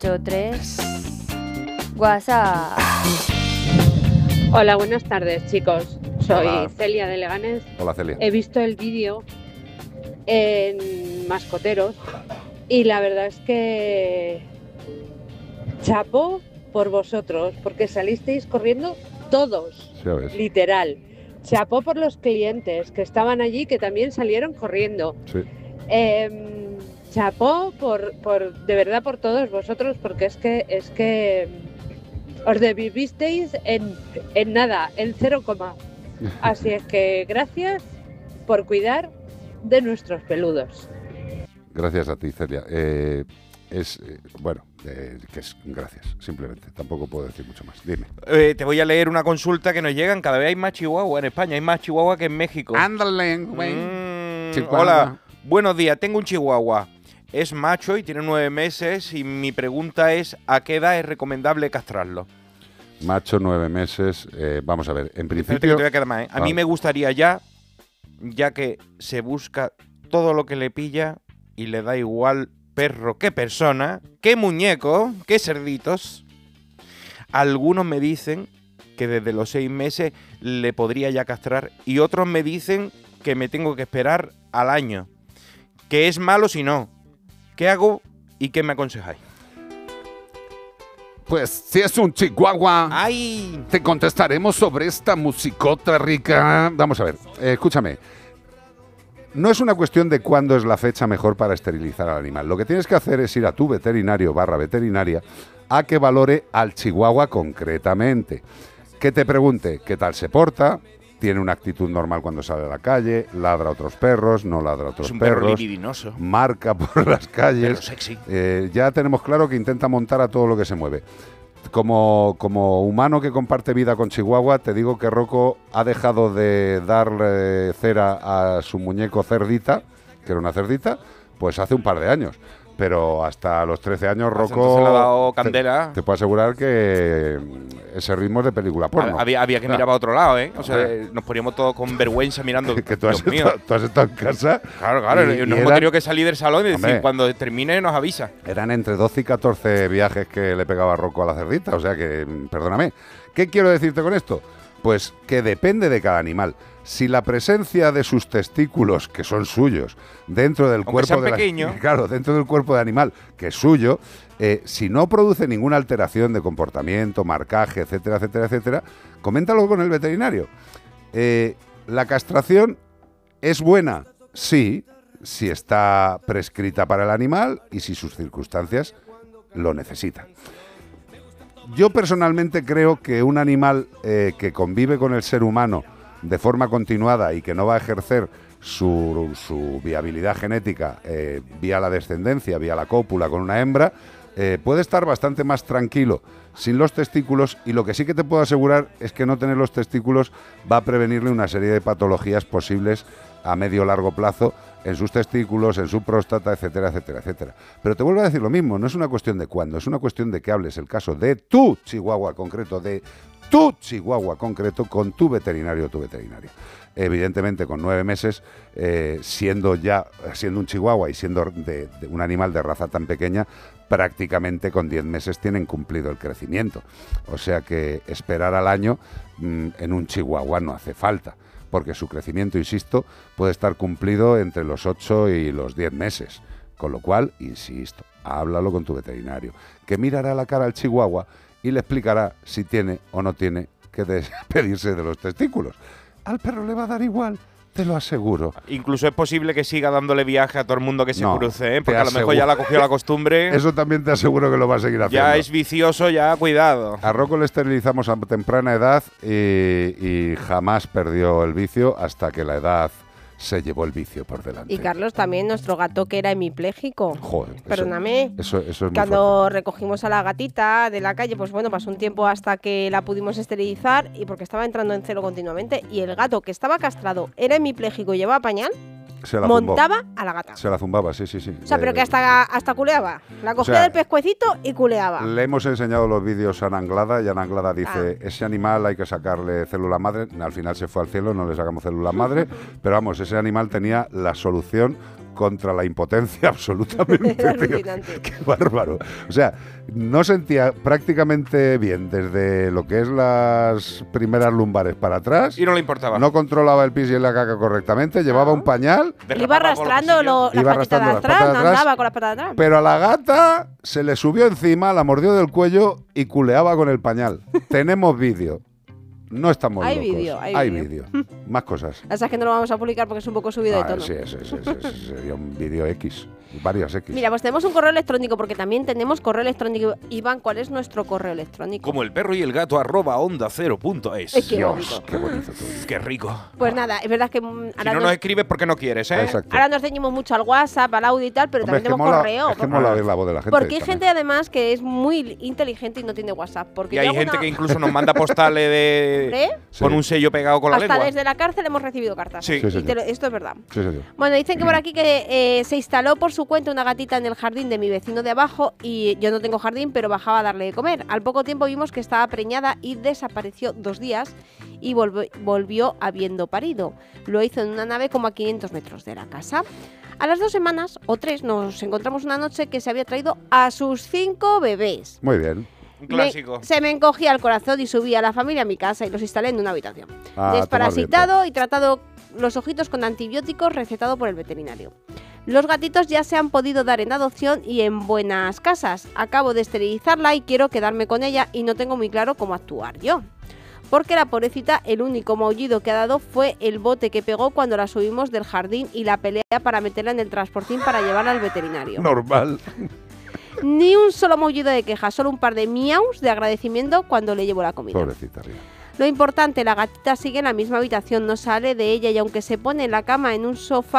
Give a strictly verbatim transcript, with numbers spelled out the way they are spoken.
ocho tres. WhatsApp. Hola, buenas tardes, chicos. Soy Hola. Celia de Leganés. Hola, Celia. He visto el vídeo en Mascoteros y la verdad es que chapó por vosotros, porque salisteis corriendo todos, Sí, a ver. literal. Chapó por los clientes que estaban allí, que también salieron corriendo. Sí. Eh, chapó por, por, de verdad por todos vosotros, porque es que es que os desvivisteis en, en nada, en cero coma. Así es que gracias por cuidar de nuestros peludos. Gracias a ti, Celia. Eh, es, eh, bueno, eh, que es gracias, simplemente. Tampoco puedo decir mucho más. Dime. Eh, te voy a leer una consulta que nos llegan. Cada vez hay más chihuahua en España. Hay más chihuahua que en México. Ándale, güey. Mm, Chihuahua. hola, buenos días. Tengo un chihuahua. Es macho y tiene nueve meses. Y mi pregunta es, ¿a qué edad es recomendable castrarlo? Macho, nueve meses. Eh, vamos a ver, en Espérate que principio... te voy a quedar más, ¿eh? A Vale. mí me gustaría ya, ya que se busca todo lo que le pilla y le da igual perro que persona, que muñeco, que cerditos. Algunos me dicen que desde los seis meses le podría ya castrar y otros me dicen que me tengo que esperar al año. Que es malo si no. ¿Qué hago y qué me aconsejáis? Pues si es un chihuahua, ¡Ay! te contestaremos sobre esta musicota rica. Vamos a ver, eh, escúchame. No es una cuestión de cuándo es la fecha mejor para esterilizar al animal. Lo que tienes que hacer es ir a tu veterinario barra veterinaria a que valore al chihuahua concretamente. Que te pregunte qué tal se porta, tiene una actitud normal cuando sale a la calle, ladra a otros perros, no ladra a otros Es un perro perros, libidinoso. marca por las calles. Pero sexy. Eh, ya tenemos claro que intenta montar a todo lo que se mueve. Como, como humano que comparte vida con Chihuahua, te digo que Rocco ha dejado de darle cera a su muñeco cerdita, que era una cerdita, pues hace un par de años. Pero hasta los trece años, Entonces Rocco... le ha dado candela. Te, te puedo asegurar que ese ritmo es de película porno. Había, había que mirar Ah. para otro lado, ¿eh? O sea, Hombre. eh, nos poníamos todos con vergüenza mirando. Que tú has, Dios mío. estado, tú has estado en casa. Claro, claro. y- y nos hemos eran- tenido que salir del salón y decir, Hombre. cuando termine nos avisa. Eran entre doce y catorce viajes que le pegaba Rocco a la cerdita, o sea que, perdóname. ¿Qué quiero decirte con esto? Pues que depende de cada animal. Si la presencia de sus testículos, que son suyos, dentro del Aunque cuerpo sean de la- pequeños. claro, dentro del cuerpo de animal, que es suyo, eh, si no produce ninguna alteración de comportamiento, marcaje, etcétera, etcétera, etcétera, coméntalo con el veterinario. Eh, la castración es buena, sí, si está prescrita para el animal y si sus circunstancias lo necesitan. Yo personalmente creo que un animal eh, que convive con el ser humano de forma continuada y que no va a ejercer su, su viabilidad genética eh, vía la descendencia, vía la cópula con una hembra, eh, puede estar bastante más tranquilo sin los testículos, y lo que sí que te puedo asegurar es que no tener los testículos va a prevenirle una serie de patologías posibles a medio o largo plazo en sus testículos, en su próstata, etcétera, etcétera, etcétera. Pero te vuelvo a decir lo mismo, no es una cuestión de cuándo, es una cuestión de que hables el caso de tu chihuahua concreto, de tu chihuahua concreto con tu veterinario o tu veterinaria. Evidentemente, con nueve meses, eh, siendo ya siendo un chihuahua y siendo de, de un animal de raza tan pequeña, prácticamente con diez meses tienen cumplido el crecimiento. O sea que esperar al año mmm, en un chihuahua no hace falta, porque su crecimiento, insisto, puede estar cumplido entre los ocho y los diez meses. Con lo cual, insisto, háblalo con tu veterinario, que mirará la cara al chihuahua y le explicará si tiene o no tiene que despedirse de los testículos. Al perro le va a dar igual, te lo aseguro. Incluso es posible que siga dándole viaje a todo el mundo que se No, cruce, ¿eh? te Porque a lo mejor aseguro. ya la cogió la costumbre. Eso también te aseguro que lo va a seguir haciendo. Ya es vicioso, ya cuidado. A Rocco le esterilizamos a temprana edad y, y jamás perdió el vicio hasta que la edad se llevó el vicio por delante. Y Carlos, también nuestro gato que era hemipléjico. Joder, eso- Perdóname. Eso, eso es muy Cuando recogimos a la gatita de la calle, pues bueno, pasó un tiempo hasta que la pudimos esterilizar y porque estaba entrando en celo continuamente. Y el gato que estaba castrado era hemipléjico y llevaba pañal, Se la zumbó. montaba a la gata. Se la zumbaba, sí, sí, sí. O sea, pero Eh, que hasta, hasta culeaba. La cogía sea, del pescuecito y culeaba. Le hemos enseñado los vídeos a Ana Anglada y Ana Anglada dice, Ah. ese animal hay que sacarle célula madre. Al final se fue al cielo, no le sacamos célula madre, pero vamos, ese animal tenía la solución contra la impotencia absolutamente, Era tío. alucinante. Qué bárbaro. O sea, no sentía prácticamente bien desde lo que es las primeras lumbares para atrás. Y no le importaba. No controlaba el pis y la caca correctamente, llevaba Ah. un pañal, Iba Derrapaba por los arrastrando pasillos. lo- las Iba patitas de arrastrando las atrás, patas no de atrás. andaba con las patas de atrás. pero a la gata se le subió encima, la mordió del cuello y culeaba con el pañal. Tenemos vídeo. No estamos Hay locos. vídeo, hay vídeo. Más cosas. O sea, es que no lo vamos a publicar porque es un poco subido de Ah, tono. sí, sí, sí, sí, sí, sería un vídeo X, varias X. Mira, pues tenemos un correo electrónico porque también tenemos correo electrónico. Iván, ¿cuál es nuestro correo electrónico? Como el perro y el gato arroba onda cero punto es. Es que- Dios, bonito. qué bonito todo. Qué rico. Pues nada, es verdad que mm, Si ahora, no nos, nos escribes porque no quieres, ¿eh? Exacto. ahora nos ceñimos mucho al WhatsApp, al audio y tal, pero Hombre, es también que tenemos mola, correo. es que porque- mola oír la voz de la gente. porque hay también. gente además que es muy inteligente y no tiene WhatsApp. Porque Y yo hay alguna- gente que incluso nos manda postales de Hombre, Sí. con un sello pegado con la hasta lengua. desde la cárcel hemos recibido cartas. Sí. Sí, Y señor. te lo- esto es verdad. Sí, señor. Bueno, dicen que por aquí que eh, se instaló por su cuenta una gatita en el jardín de mi vecino de abajo y yo no tengo jardín, pero bajaba a darle de comer. Al poco tiempo vimos que estaba preñada y desapareció dos días y volv- volvió habiendo parido. Lo hizo en una nave como a quinientos metros de la casa. A las dos semanas o tres nos encontramos una noche que se había traído a sus cinco bebés. Muy bien. Un Me- clásico. se me encogía el corazón y subí a la familia a mi casa y los instalé en una habitación. A Desparasitado y tratado los ojitos con antibióticos recetado por el veterinario. Los gatitos ya se han podido dar en adopción y en buenas casas. Acabo de esterilizarla y quiero quedarme con ella y no tengo muy claro cómo actuar yo. Porque la pobrecita, el único maullido que ha dado fue el bote que pegó cuando la subimos del jardín y la pelea para meterla en el transportín para llevarla al veterinario. Normal. Ni un solo maullido de queja, solo un par de miaus de agradecimiento cuando le llevo la comida. Pobrecita, Ría. Lo importante, la gatita sigue en la misma habitación, no sale de ella y aunque se pone en la cama en un sofá